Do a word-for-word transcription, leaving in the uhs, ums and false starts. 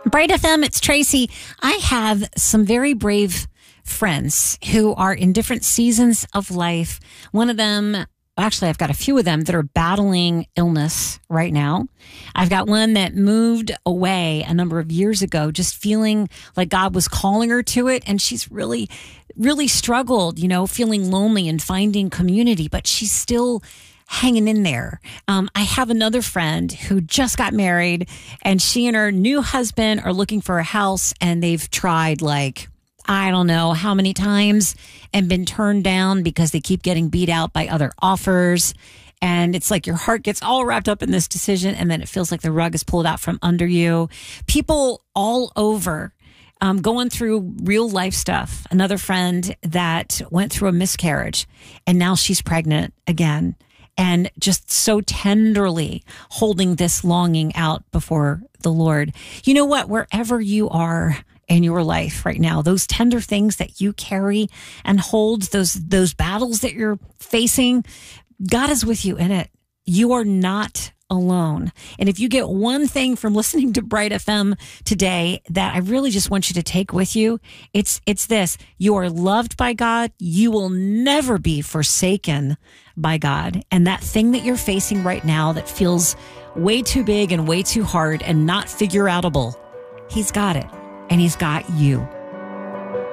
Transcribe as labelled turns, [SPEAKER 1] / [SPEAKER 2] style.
[SPEAKER 1] Bright F M, it's Tracy. I have some very brave friends who are in different seasons of life. One of them, actually, I've got a few of them that are battling illness right now. I've got one that moved away a number of years ago, just feeling like God was calling her to it. And she's really, really struggled, you know, feeling lonely and finding community, but she's still hanging in there. Um, I have another friend who just got married, and she and her new husband are looking for a house, and they've tried like, I don't know how many times and been turned down because they keep getting beat out by other offers. And it's like your heart gets all wrapped up in this decision, and then it feels like the rug is pulled out from under you. People all over Um, going through real life stuff. Another friend that went through a miscarriage, and now she's pregnant again, and just so tenderly holding this longing out before the Lord. You know what? Wherever you are in your life right now, those tender things that you carry and hold, those those battles that you're facing, God is with you in it. You are not alone. And if you get one thing from listening to Bright F M today that I really just want you to take with you, it's it's this. You are loved by God. You will never be forsaken by God. And that thing that you're facing right now that feels way too big and way too hard and not figure outable, He's got it. And He's got you.